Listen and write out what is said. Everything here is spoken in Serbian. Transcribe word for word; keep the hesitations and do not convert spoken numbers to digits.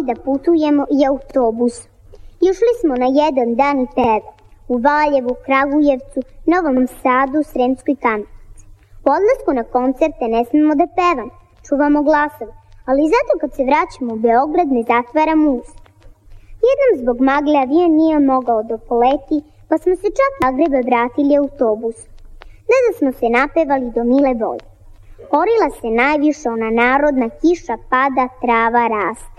da putujemo i autobusom. Išli smo na jedan dan i peva u Valjevu, Kragujevcu, Novom Sadu, Sremskoj Kamenici. Po odlasku na koncerte ne smemo da pevamo, čuvamo glasove, ali zato kad se vraćamo u Beograd ne zatvaramo usta. Jednom zbog magle avion nije mogao da poleti, pa smo se čak na Zagrebe vratili autobusom. Tada smo se napevali do mile volje. Orila se najviše ona narodna kiša pada, trava raste.